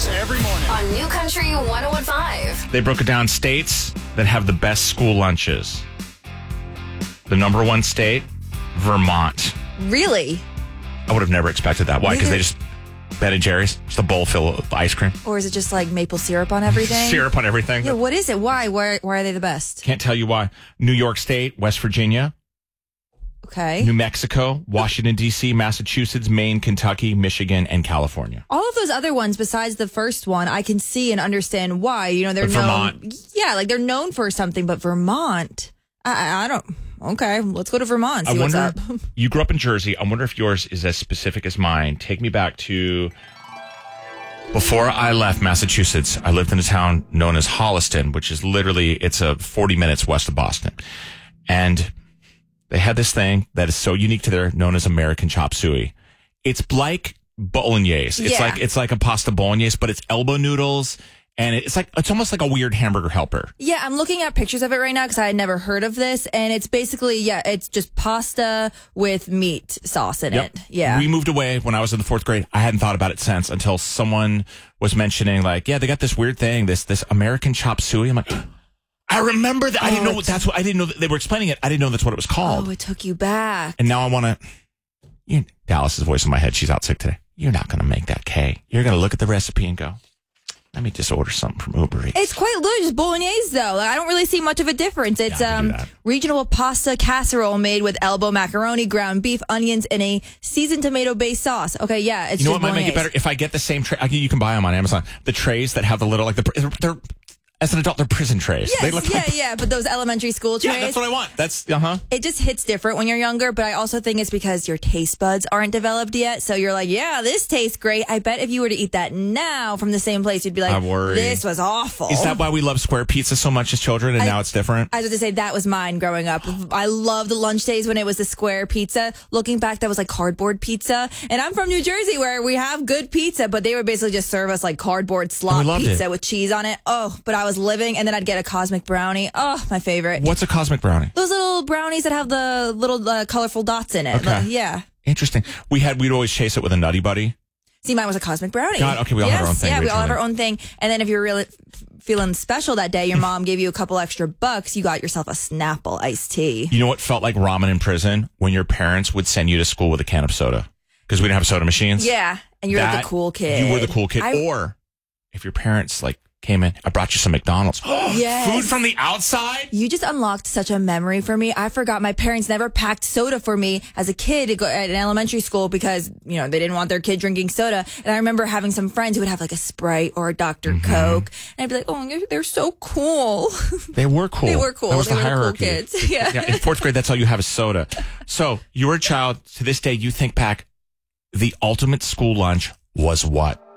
every morning on New Country 101.5. They broke it down states that have the best school lunches. The number one state, Vermont. Really? I would have never expected that. Why? Because they just Ben & Jerry's, just a bowl full of ice cream. Or is it just like maple syrup on everything? Syrup on everything. Yeah, what is it? Why are they the best? Can't tell you why. New York State, West Virginia, Okay. New Mexico, Washington, D.C., Massachusetts, Maine, Kentucky, Michigan, and California. All of those other ones besides the first one, I can see and understand why. You know, they're But known. Vermont. Yeah, like they're known for something, but Vermont, I don't. Okay, let's go to Vermont. See what's up. You grew up in Jersey. I wonder if yours is as specific as mine. Take me back to before I left Massachusetts. I lived in a town known as Holliston, which is literally, it's 40 minutes west of Boston. And they had this thing that is so unique to there, known as American chop suey. It's like bolognese. Yeah. It's like a pasta bolognese, but it's elbow noodles. And it's almost like a weird hamburger helper. Yeah, I'm looking at pictures of it right now because I had never heard of this. And it's basically, it's just pasta with meat sauce in it. Yeah. We moved away when I was in the 4th grade. I hadn't thought about it since until someone was mentioning they got this weird thing, this American chop suey. I'm like, I remember that. I didn't know I didn't know that they were explaining it. I didn't know that's what it was called. Oh, it took you back. And now I want to, Dallas's voice in my head. She's out sick today. You're not going to make that K. You're going to look at the recipe and go, let me just order something from Uber Eats. It's quite literally just bolognese, though. Like, I don't really see much of a difference. It's regional pasta casserole made with elbow macaroni, ground beef, onions, and a seasoned tomato-based sauce. Okay, yeah, it's you know just what might bolognese. make it better? If I get the same tray, you can buy them on Amazon. The trays that have the little, they're as an adult, they're prison trays. Yes, They look but those elementary school trays. Yeah, that's what I want. It just hits different when you're younger, but I also think it's because your taste buds aren't developed yet. So you're like, yeah, this tastes great. I bet if you were to eat that now from the same place, you'd be like, I worry. This was awful. Is that why we love square pizza so much as children and now it's different? I was going to say that was mine growing up. I loved the lunch days when it was the square pizza. Looking back, that was like cardboard pizza. And I'm from New Jersey where we have good pizza, but they would basically just serve us like cardboard slop pizza with cheese on it. Oh, but I was living, and then I'd get a cosmic brownie. Oh, my favorite. What's a cosmic brownie? Those little brownies that have the little colorful dots in it. Okay. Yeah. Interesting. We'd always chase it with a Nutty Buddy. See, mine was a cosmic brownie. God, okay, we all have our own thing. Yeah, we regionally. all have our own thing. And then if you're really feeling special that day, your mom gave you a couple extra bucks, you got yourself a Snapple iced tea. You know what felt like ramen in prison? When your parents would send you to school with a can of soda. Because we didn't have soda machines. Yeah, and you're the cool kid. You were the cool kid. Or if your parents came in, I brought you some McDonald's. Yes. Food from the outside? You just unlocked such a memory for me. I forgot my parents never packed soda for me as a kid to go at an elementary school because, they didn't want their kid drinking soda. And I remember having some friends who would have like a Sprite or a Dr. Coke. And I'd be like, oh, they're so cool. They were cool. They were cool. That was they the were hierarchy. The cool kids. Yeah. In 4th grade, that's all you have is soda. So you were a child. To this day, you think back, the ultimate school lunch was what?